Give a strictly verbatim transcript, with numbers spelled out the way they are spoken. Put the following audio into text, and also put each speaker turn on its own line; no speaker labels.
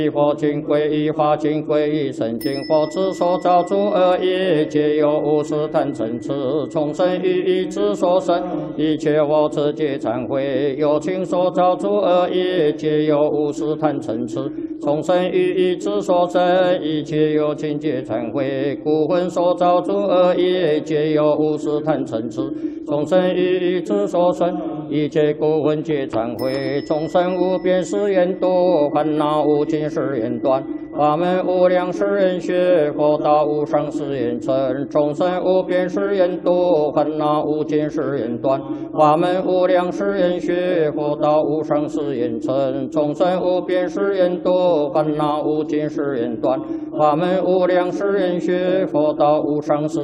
依佛经皈依法经皈依圣经，佛之所造诸恶业，皆由无始贪嗔痴从生于意之所生。一切我持戒忏悔，有情所造诸恶业，皆由无始贪嗔痴从生于意之所生。一切有情戒忏悔，故魂所造诸恶业，皆由无始贪嗔痴从生于意之所生。一切故魂戒忏悔，众生无边誓愿度，烦恼无尽誓愿断，法门无量誓愿学，佛道无上誓愿成。众生无边誓愿度，烦恼无尽誓愿断，法门无量誓愿学，佛道无上誓愿成。众生无边誓愿度，烦恼无尽誓愿断，法门无量誓愿学，佛道无上誓